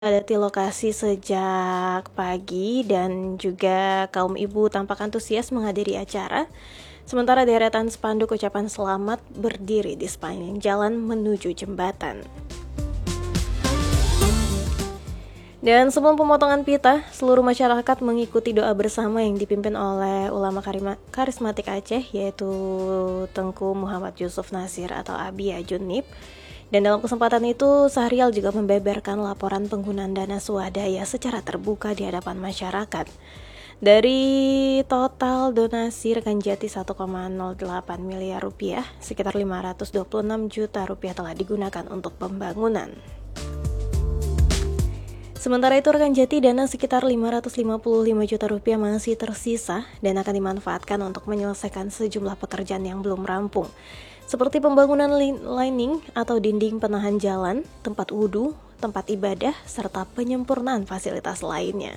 Di lokasi sejak pagi dan juga kaum ibu tampak antusias menghadiri acara. Sementara deretan spanduk ucapan selamat berdiri di sepanjang jalan menuju jembatan. Dan sebelum pemotongan pita, seluruh masyarakat mengikuti doa bersama yang dipimpin oleh ulama karismatik Aceh, yaitu Tengku Muhammad Yusuf Nasir atau Abi Junib. Dan dalam kesempatan itu, Sahrial juga membeberkan laporan penggunaan dana swadaya secara terbuka di hadapan masyarakat. Dari total donasi rekan Jati 1,08 miliar rupiah, sekitar 526 juta rupiah telah digunakan untuk pembangunan. Sementara itu rekan Jati, dana sekitar 555 juta rupiah masih tersisa dan akan dimanfaatkan untuk menyelesaikan sejumlah pekerjaan yang belum rampung, seperti pembangunan lining atau dinding penahan jalan, tempat wudhu, tempat ibadah, serta penyempurnaan fasilitas lainnya.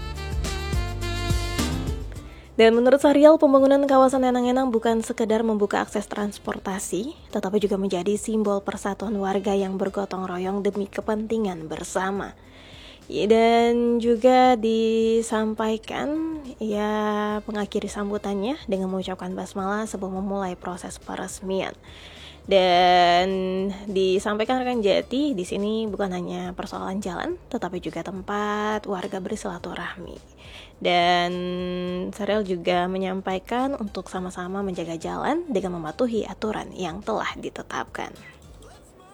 Dan menurut Sahrial, pembangunan kawasan Enang-Enang bukan sekedar membuka akses transportasi, tetapi juga menjadi simbol persatuan warga yang bergotong royong demi kepentingan bersama. Dan juga disampaikan mengakhiri sambutannya dengan mengucapkan basmalah sebelum memulai proses peresmian. Dan disampaikan rekan Jati, di sini bukan hanya persoalan jalan, tetapi juga tempat warga bersilaturahmi. Dan Sahrial juga menyampaikan untuk sama-sama menjaga jalan dengan mematuhi aturan yang telah ditetapkan.